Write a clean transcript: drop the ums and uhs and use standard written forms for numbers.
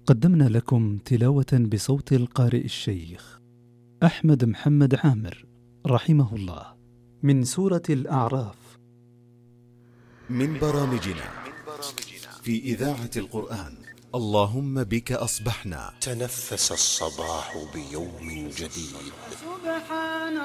قدمنا لكم تلاوة بصوت القارئ الشيخ أحمد محمد عامر رحمه الله من سورة الأعراف من برامجنا في إذاعة القرآن. اللهم بك أصبحنا. تنفس الصباح بيوم جديد.